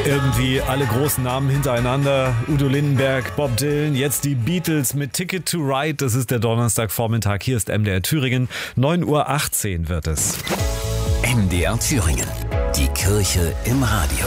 Irgendwie alle großen Namen hintereinander. Udo Lindenberg, Bob Dylan, jetzt die Beatles mit Ticket to Ride. Das ist der Donnerstagvormittag. Hier ist MDR Thüringen. 9:18 Uhr wird es. MDR Thüringen. Die Kirche im Radio.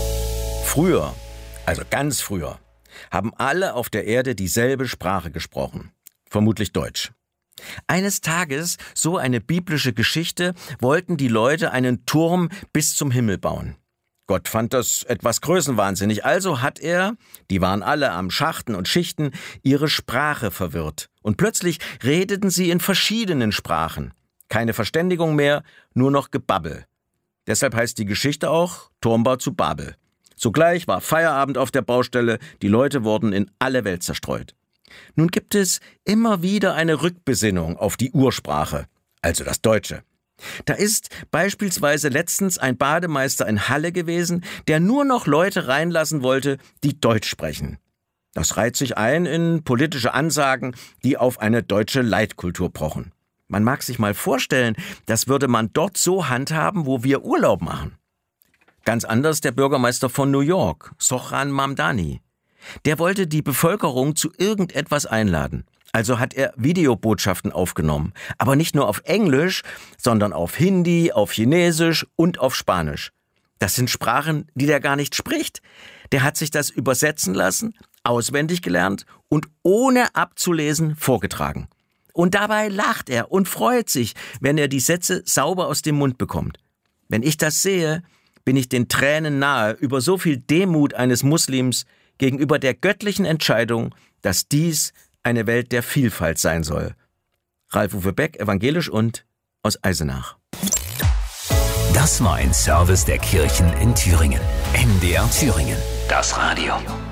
Früher, also ganz früher, haben alle auf der Erde dieselbe Sprache gesprochen. Vermutlich Deutsch. Eines Tages, so eine biblische Geschichte, wollten die Leute einen Turm bis zum Himmel bauen. Gott fand das etwas größenwahnsinnig, also hat er, die waren alle am Schachten und Schichten, ihre Sprache verwirrt. Und plötzlich redeten sie in verschiedenen Sprachen. Keine Verständigung mehr, nur noch Gebabbel. Deshalb heißt die Geschichte auch Turmbau zu Babel. Sogleich war Feierabend auf der Baustelle, die Leute wurden in alle Welt zerstreut. Nun gibt es immer wieder eine Rückbesinnung auf die Ursprache, also das Deutsche. Da ist beispielsweise letztens ein Bademeister in Halle gewesen, der nur noch Leute reinlassen wollte, die Deutsch sprechen. Das reiht sich ein in politische Ansagen, die auf eine deutsche Leitkultur pochen. Man mag sich mal vorstellen, das würde man dort so handhaben, wo wir Urlaub machen. Ganz anders der Bürgermeister von New York, Zohran Mamdani. Der wollte die Bevölkerung zu irgendetwas einladen. Also hat er Videobotschaften aufgenommen. Aber nicht nur auf Englisch, sondern auf Hindi, auf Chinesisch und auf Spanisch. Das sind Sprachen, die der gar nicht spricht. Der hat sich das übersetzen lassen, auswendig gelernt und ohne abzulesen vorgetragen. Und dabei lacht er und freut sich, wenn er die Sätze sauber aus dem Mund bekommt. Wenn ich das sehe, bin ich den Tränen nahe über so viel Demut eines Muslims gegenüber der göttlichen Entscheidung, dass dies eine Welt der Vielfalt sein soll. Ralf-Uwe Beck, evangelisch und aus Eisenach. Das war ein Service der Kirchen in Thüringen. MDR Thüringen. Das Radio.